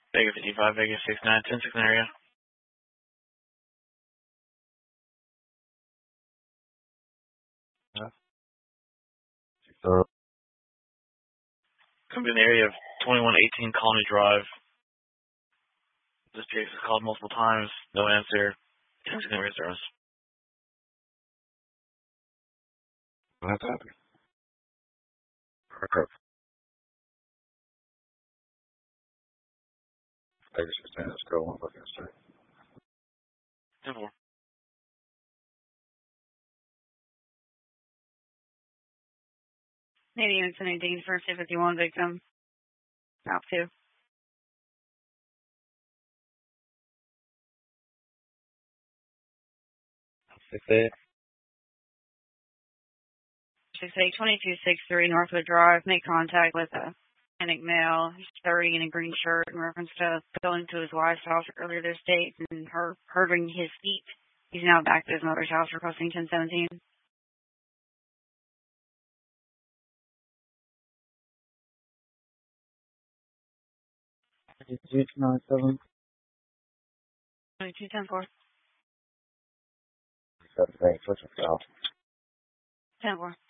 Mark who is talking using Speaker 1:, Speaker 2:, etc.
Speaker 1: Vegas 55, Vegas 69, 10-6 area.
Speaker 2: Yeah.
Speaker 1: Could be in the area of 2118 Colony Drive. This case is called multiple times. No answer. 10-6 area service.
Speaker 2: That's happy. Perfect. Vegas 16, let's go. One fucking straight.
Speaker 1: 10-4.
Speaker 3: Canadian Incident Dean, first 51 victim. South 2.
Speaker 2: 68.
Speaker 3: 2263 Northwood Drive. Make contact with a Hispanic male. He's 30 in a green shirt in reference to going to his wife's house earlier this date and her hurting his feet. He's now back to his mother's house requesting 1017.
Speaker 2: 2297.
Speaker 3: 2210-4.
Speaker 2: 7 things, switching south.
Speaker 3: 10-4.